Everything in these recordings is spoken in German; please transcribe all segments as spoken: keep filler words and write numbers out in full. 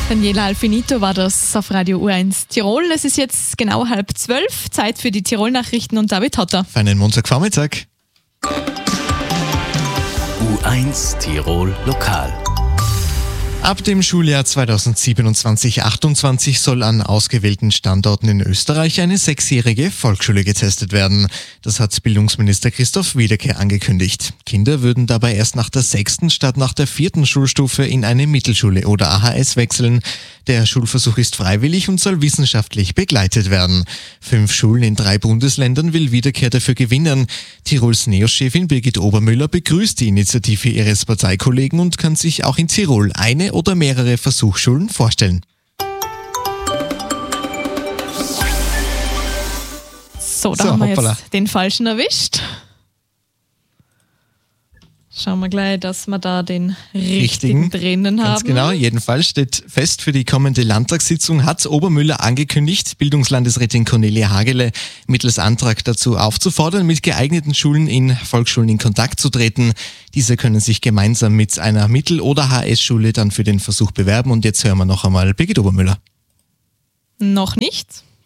Daniela Alfinito war das auf Radio U eins Tirol. Es ist jetzt genau halb zwölf, Zeit für die Tirol-Nachrichten und David Hotter. Feinen Montagvormittag. U eins Tirol Lokal. Ab dem Schuljahr zweitausendsiebenundzwanzig achtundzwanzig soll an ausgewählten Standorten in Österreich eine sechsjährige Volksschule getestet werden. Das hat Bildungsminister Christoph Wiederkehr angekündigt. Kinder würden dabei erst nach der sechsten statt nach der vierten Schulstufe in eine Mittelschule oder A H S wechseln. Der Schulversuch ist freiwillig und soll wissenschaftlich begleitet werden. Fünf Schulen in drei Bundesländern will Wiederkehr dafür gewinnen. Tirols NEOS-Chefin Birgit Obermüller begrüßt die Initiative ihres Parteikollegen und kann sich auch in Tirol eine oder mehrere Versuchsschulen vorstellen. So, da So, haben wir hoppala. jetzt den Falschen erwischt. Schauen wir gleich, dass wir da den richtigen, Richtigen, drinnen haben. Ganz genau, jedenfalls steht fest, für die kommende Landtagssitzung hat Obermüller angekündigt, Bildungslandesrätin Cornelia Hagele mittels Antrag dazu aufzufordern, mit geeigneten Schulen in Volksschulen in Kontakt zu treten. Diese können sich gemeinsam mit einer Mittel- oder H S-Schule dann für den Versuch bewerben. Und jetzt hören wir noch einmal Birgit Obermüller. Noch nicht.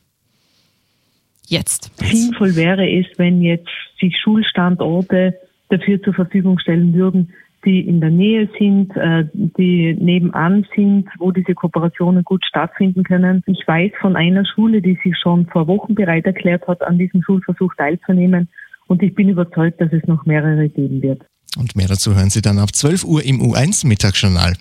Jetzt. Sinnvoll wäre es, wenn jetzt sich Schulstandorte dafür zur Verfügung stellen würden, die in der Nähe sind, die nebenan sind, wo diese Kooperationen gut stattfinden können. Ich weiß von einer Schule, die sich schon vor Wochen bereit erklärt hat, an diesem Schulversuch teilzunehmen, und ich bin überzeugt, dass es noch mehrere geben wird. Und mehr dazu hören Sie dann ab zwölf Uhr im U eins Mittagsjournal.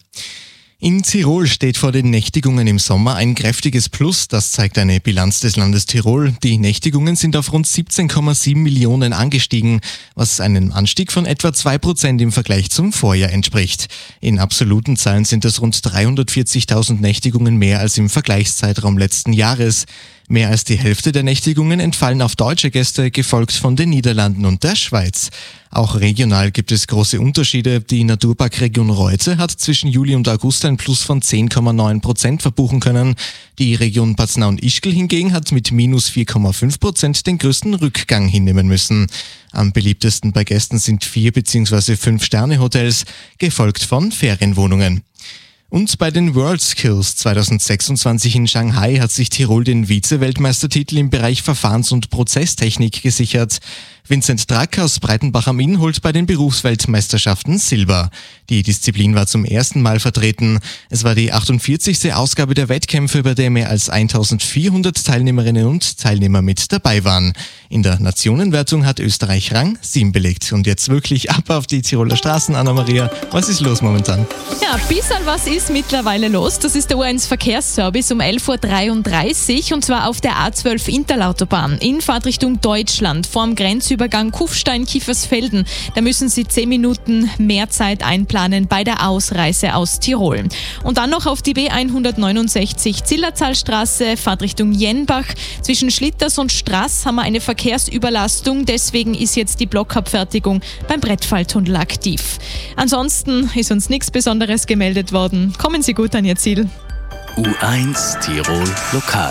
In Tirol steht vor den Nächtigungen im Sommer ein kräftiges Plus. Das zeigt eine Bilanz des Landes Tirol. Die Nächtigungen sind auf rund siebzehn Komma sieben Millionen angestiegen, was einem Anstieg von etwa zwei Prozent im Vergleich zum Vorjahr entspricht. In absoluten Zahlen sind es rund dreihundertvierzigtausend Nächtigungen mehr als im Vergleichszeitraum letzten Jahres. Mehr als die Hälfte der Nächtigungen entfallen auf deutsche Gäste, gefolgt von den Niederlanden und der Schweiz. Auch regional gibt es große Unterschiede. Die Naturparkregion Reute hat zwischen Juli und August ein Plus von zehn Komma neun Prozent verbuchen können. Die Region Paznau und Ischgl hingegen hat mit minus vier Komma fünf Prozent den größten Rückgang hinnehmen müssen. Am beliebtesten bei Gästen sind vier- bzw. fünf-Sterne-Hotels, gefolgt von Ferienwohnungen. Und bei den WorldSkills zweitausendsechsundzwanzig in Shanghai hat sich Tirol den Vize-Weltmeistertitel im Bereich Verfahrens- und Prozesstechnik gesichert. Vincent Drack aus Breitenbach am Inn holt bei den Berufsweltmeisterschaften Silber. Die Disziplin war zum ersten Mal vertreten. Es war die achtundvierzigste Ausgabe der Wettkämpfe, bei der mehr als eintausendvierhundert Teilnehmerinnen und Teilnehmer mit dabei waren. In der Nationenwertung hat Österreich Rang sieben belegt. Und jetzt wirklich ab auf die Tiroler Straßen, Anna-Maria. Was ist los momentan? Ja, ein bisschen was ist mittlerweile los. Das ist der U eins Verkehrsservice um elf Uhr dreiunddreißig und zwar auf der A zwölf Interlautobahn in Fahrtrichtung Deutschland vorm Grenzübergang Kufstein-Kiefersfelden. Da müssen Sie zehn Minuten mehr Zeit einplanen bei der Ausreise aus Tirol. Und dann noch auf die B hundertneunundsechzig Zillertalstraße, Fahrtrichtung Jenbach. Zwischen Schlitters und Straß haben wir eine Verkehrsüberlastung. Deswegen ist jetzt die Blockabfertigung beim Brettfalltunnel aktiv. Ansonsten ist uns nichts Besonderes gemeldet worden. Kommen Sie gut an Ihr Ziel. U eins Tirol Lokal.